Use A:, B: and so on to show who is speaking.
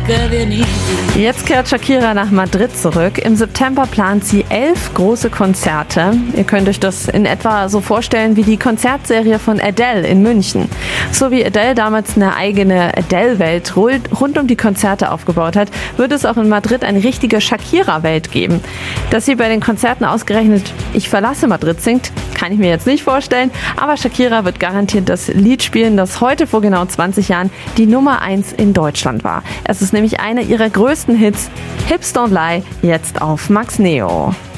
A: Jetzt kehrt Shakira nach Madrid zurück. Im September plant sie 11 große Konzerte. Ihr könnt euch das in etwa so vorstellen wie die Konzertserie von Adele in München. So wie Adele damals eine eigene Adele-Welt rund um die Konzerte aufgebaut hat, wird es auch in Madrid eine richtige Shakira-Welt geben. Dass sie bei den Konzerten ausgerechnet "Ich verlasse Madrid" singt, kann ich mir jetzt nicht vorstellen, aber Shakira wird garantiert das Lied spielen, das heute vor genau 20 Jahren die Nummer 1 in Deutschland war. Es ist nämlich einer ihrer größten Hits, Hips Don't Lie, jetzt auf Max Neo.